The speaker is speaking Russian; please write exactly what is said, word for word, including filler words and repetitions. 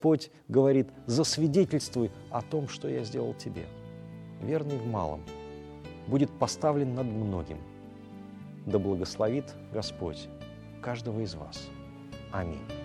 Господь говорит: засвидетельствуй о том, что я сделал тебе. Верный в малом будет поставлен над многим. Да благословит Господь каждого из вас. Аминь.